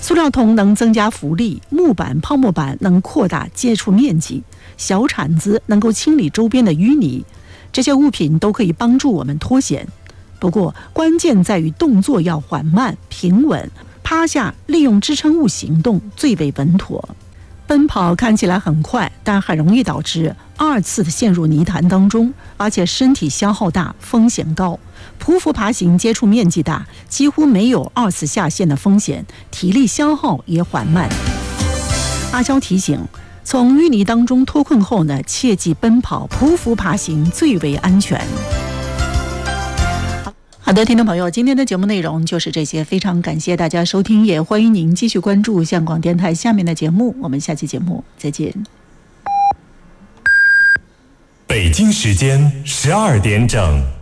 塑料桶能增加浮力，木板、泡沫板能扩大接触面积，小铲子能够清理周边的淤泥，这些物品都可以帮助我们脱险。不过，关键在于动作要缓慢、平稳，趴下利用支撑物行动最为稳妥。奔跑看起来很快，但很容易导致二次的陷入泥潭当中，而且身体消耗大，风险高。匍匐爬行接触面积大，几乎没有二次下陷的风险，体力消耗也缓慢。阿肖提醒，从淤泥当中脱困后呢，切忌奔跑、匍匐爬行最为安全。好的，听众朋友，今天的节目内容就是这些，非常感谢大家收听，也欢迎您继续关注香港电台下面的节目，我们下期节目再见。 北京时间12点整。